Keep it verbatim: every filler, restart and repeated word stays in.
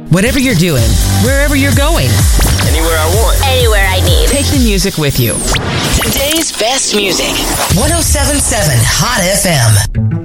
Whatever you're doing, wherever you're going, anywhere I want, anywhere I need. Take the music with you. Today's best music. one oh seven point seven Hot F M.